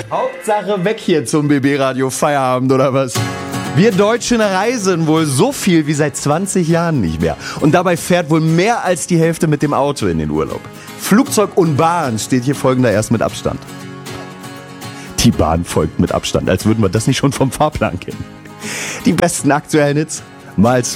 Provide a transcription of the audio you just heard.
Hauptsache weg hier zum BB-Radio Feierabend oder was? Wir Deutschen reisen wohl so viel wie seit 20 Jahren nicht mehr. Und dabei fährt wohl mehr als die Hälfte mit dem Auto in den Urlaub. Flugzeug und Bahn steht hier folgender erst mit Abstand. Die Bahn folgt mit Abstand, als würden wir das nicht schon vom Fahrplan kennen. Die besten aktuellen Hits, mal